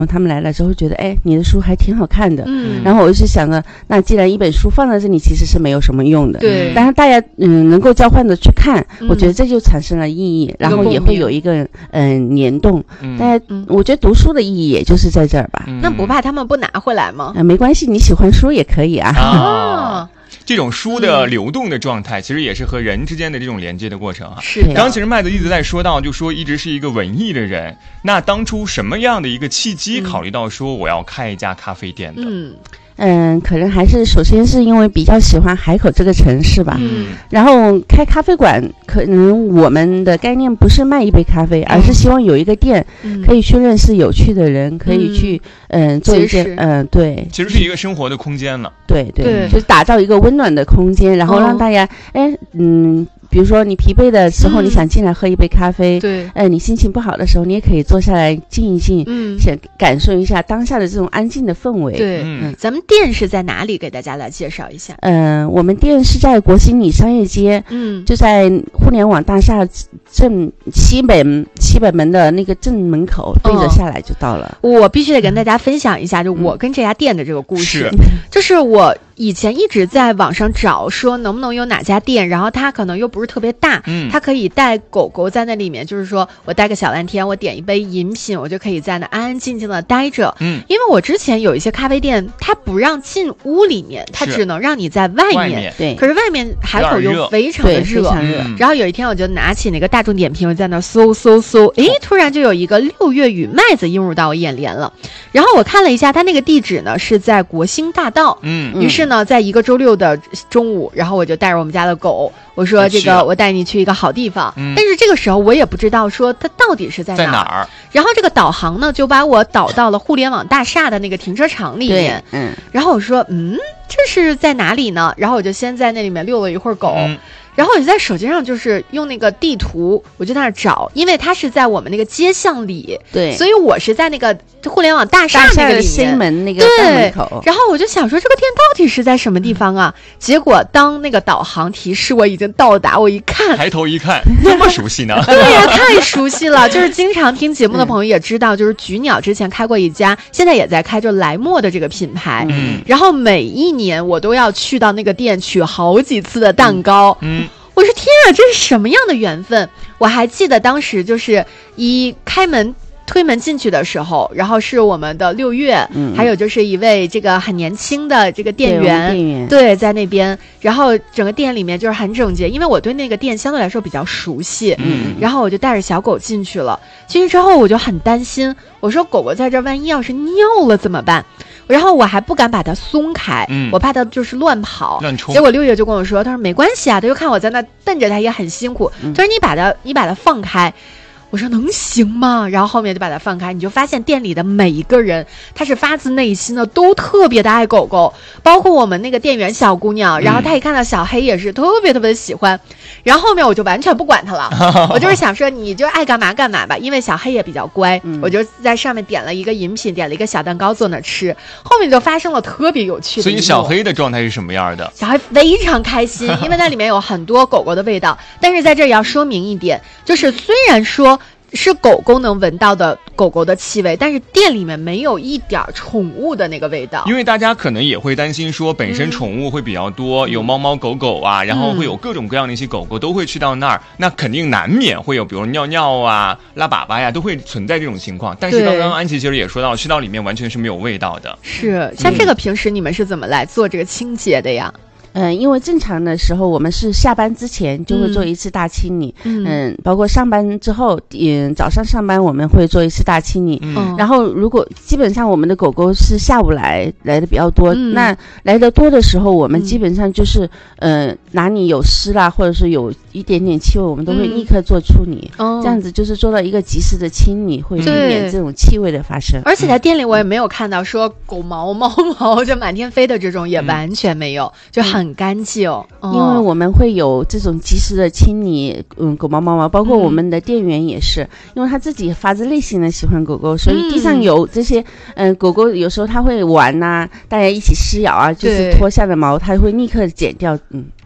他们来了之后觉得，哎，你的书还挺好看的，然后我就想着，那既然一本书放在这里，其实是没有什么用的， 对， 但是大家能够交换的去看，我觉得这就产生了意义，然后也会有一个联动，大家我觉得读书的意义也就是在这儿吧。 那不怕他们不拿回来吗？ 没关系，你喜欢书也可以啊。 这种书的流动的状态，其实也是和人之间的这种连接的过程啊。 是的。 刚刚其实麦子一直在说到，就说一直是一个文艺的人，那当初什么样的一个契机考虑到说我要开一家咖啡店的？ 可能还是首先是因为比较喜欢海口这个城市吧。然后开咖啡馆，可能我们的概念不是卖一杯咖啡，而是希望有一个店可以去认识有趣的人，可以去做一些对， 其实是一个生活的空间了。 对，就是打造一个温暖的空间，然后让大家比如说你疲惫的时候，你想进来喝一杯咖啡， 对， 你心情不好的时候，你也可以坐下来静一静，想感受一下当下的这种安静的氛围。 对，咱们店是在哪里？给大家来介绍一下。 我们店是在国新里商业街，就在互联网大厦正西北门的那个正门口，对着下来就到了。 我必须得跟大家分享一下，就我跟这家店的这个故事，就是我以前一直在网上找说能不能有哪家店，然后它可能又不是特别大，它可以带狗狗在那里面，就是说我带个小蓝天，我点一杯饮品，我就可以在那安安静静的待着。因为我之前有一些咖啡店，它不让进屋里面，它只能让你在外面。 对， 可是外面海口又非常的热，然后有一天我就拿起那个大众点评，我在那搜，突然就有一个6月与麦子映入到我眼帘了。然后我看了一下，它那个地址呢是在国兴大道。于是呢，在一个周六的中午，然后我就带着我们家的狗，我说这个我带你去一个好地方。但是这个时候我也不知道说它到底是在哪儿。然后这个导航呢就把我导到了互联网大厦的那个停车场里面。然后我说这是在哪里呢？然后我就先在那里面遛了一会儿狗。然后我就在手机上就是用那个地图，我就在那儿找，因为它是在我们那个街巷里， 对， 所以我是在那个互联网大厦那个里面， 西门那个大门口。 然后我就想说这个店到底是在什么地方啊？结果当那个导航提示我已经到达，我一看， 抬头一看，这么熟悉呢？ 对呀，太熟悉了。就是经常听节目的朋友也知道，就是菊鸟之前开过一家，现在也在开，就莱莫的这个品牌。然后每一年我都要去到那个店取好几次的蛋糕。我说天啊，这是什么样的缘分？我还记得当时就是一开门推门进去的时候，然后是我们的6月，还有就是一位这个很年轻的这个店员，对，在那边，然后整个店里面就是很整洁，因为我对那个店相对来说比较熟悉，然后我就带着小狗进去了。进去之后我就很担心，我说狗狗在这万一要是尿了怎么办？然后我还不敢把它松开，我怕它就是乱跑乱冲。 结果6月就跟我说，他说没关系啊，他就看我在那瞪着它也很辛苦，他说你把它放开。我说能行吗？然后后面就把它放开，你就发现店里的每一个人，他是发自内心的都特别的爱狗狗，包括我们那个店员小姑娘，然后她一看到小黑也是特别特别的喜欢。然后后面我就完全不管她了，我就是想说你就爱干嘛干嘛吧，因为小黑也比较乖，我就在上面点了一个饮品，点了一个小蛋糕坐那吃。后面就发生了特别有趣的。 所以小黑的状态是什么样的？ 小黑非常开心，因为那里面有很多狗狗的味道。但是在这儿要说明一点，就是虽然说是狗狗能闻到的狗狗的气味，但是店里面没有一点宠物的那个味道。 因为大家可能也会担心说本身宠物会比较多，有猫猫狗狗啊，然后会有各种各样的一些狗狗都会去到那儿，那肯定难免会有比如尿尿啊拉粑粑呀，都会存在这种情况。但是刚刚安琪其实也说到，去到里面完全是没有味道的。 是，像这个平时你们是怎么来做这个清洁的呀？ 因为正常的时候我们是下班之前就会做一次大清理，包括上班之后，早上上班我们会做一次大清理，然后如果基本上我们的狗狗是下午来的比较多，那来的多的时候，我们基本上就是哪里有湿啦，或者是有一点点气味，我们都会立刻做处理，这样子就是做到一个及时的清理，会避免这种气味的发生。 而且在店里我也没有看到说狗毛猫毛就满天飞的这种，也完全没有，就很干净。 因为我们会有这种及时的清理，狗毛猫毛，包括我们的店员也是，因为他自己发自内心的喜欢狗狗，所以地上有这些狗狗有时候他会玩啊，大家一起撕咬啊，就是脱下的毛他会立刻剪掉。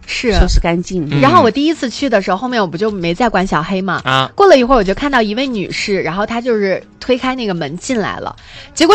是收拾干净。 然后我第一次去的时候，后面我不就没再管小黑嘛？过了一会儿，我就看到一位女士，然后她就是推开那个门进来了，结果